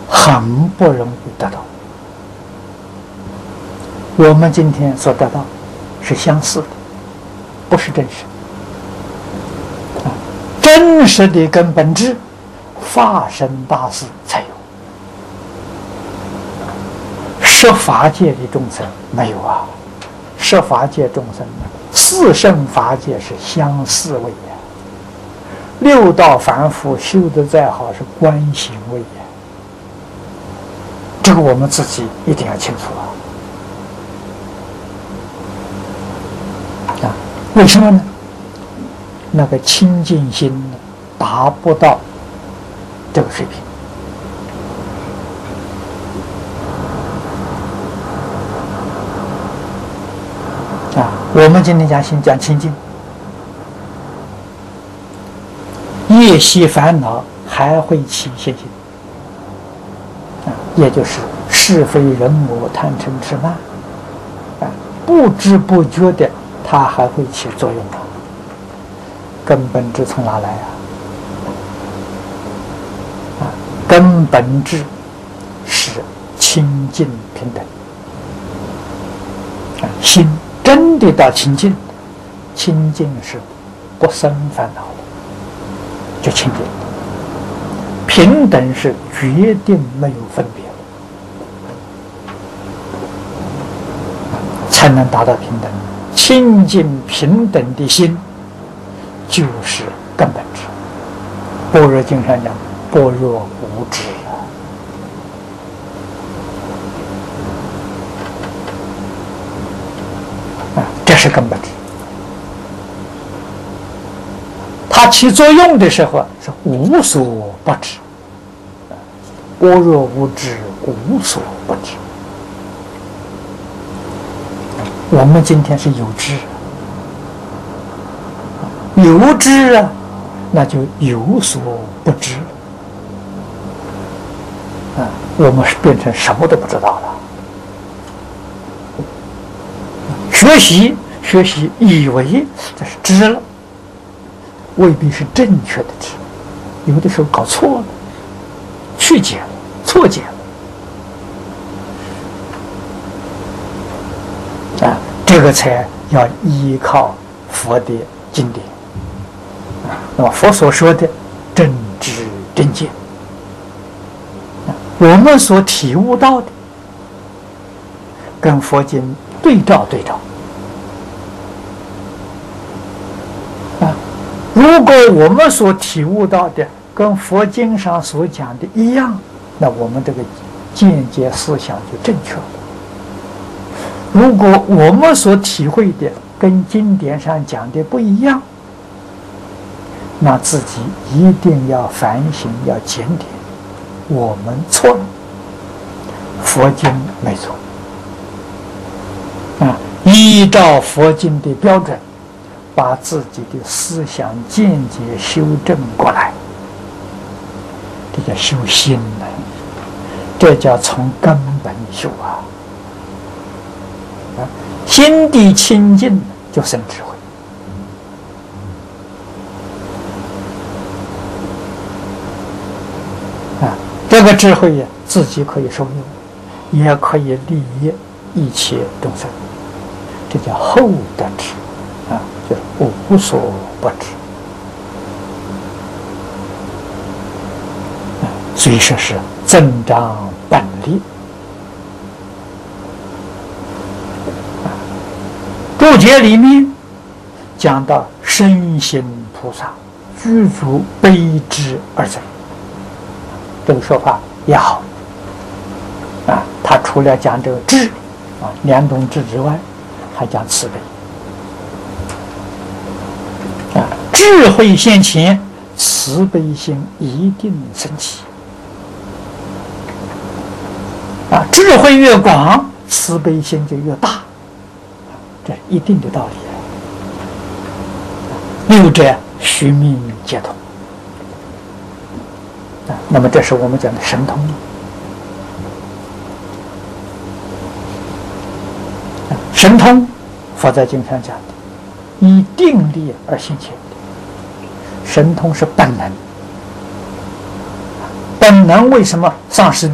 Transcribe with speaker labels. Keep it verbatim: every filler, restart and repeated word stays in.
Speaker 1: 很不容易得到。我们今天所得到是相似的，不是真实的。真实的根本智，法身大士才有，十法界的众生没有啊。十法界众生呢，四圣法界是相似位呀。六道凡夫修得再好，是观行位呀。这个我们自己一定要清楚啊！啊，为什么呢？那个清净心达不到这个水平。啊，我们今天讲心讲清净，业习烦恼还会起现行，啊，也就是是非人我贪嗔痴慢，啊，不知不觉的它还会起作用啊。根本智从哪来啊？啊，根本智是清净平等，啊，心真的到清净，清净是不生烦恼的，就清净。平等是决定没有分别，才能达到平等。清净平等的心，就是根本智。般若经上讲，般若无智啊，这是根本智。它起作用的时候是无所不知，般若无知，无所不知。我们今天是有知，有知啊，那就有所不知啊，我们是变成什么都不知道了。学习学习，以为这是知了，未必是正确的知，有的时候搞错了，曲解了，错解了。啊，这个才要依靠佛的经典。啊，那么佛所说的正知正见，啊，我们所体悟到的，跟佛经对照对照。啊，如果我们所体悟到的跟佛经上所讲的一样，那我们这个见解思想就正确了。如果我们所体会的跟经典上讲的不一样，那自己一定要反省，要检点，我们错了，佛经没错啊，依照佛经的标准，把自己的思想见解修正过来，这叫修心呢，这叫从根本修啊。心地清净就生智慧啊！这个智慧呀，自己可以受用，也可以利益一切众生，这叫厚德智啊，就是无所不知啊。所以说是增长本力。注解里面讲到身心菩萨具足悲智二者，这个说法也好啊。他除了讲这个智啊两种智之外，还讲慈悲啊。智慧现前，慈悲心一定升起啊。智慧越广，慈悲心就越大。这是一定的道理。六者虚命皆通啊，那么这是我们讲的神通啊。神通，佛在经上讲的，以定力而现前的。神通是本能，本能为什么丧失